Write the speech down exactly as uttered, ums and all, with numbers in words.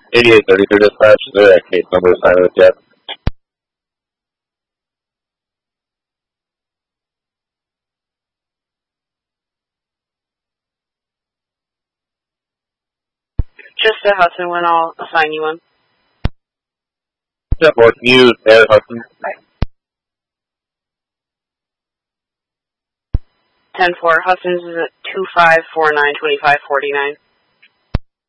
eighty-eight thirty-two dispatch, their case number is silent yet. Just a Hudson when I'll assign you one. Step four, can you air Hudson? ten four, Hudson's is at two five four nine two five four nine.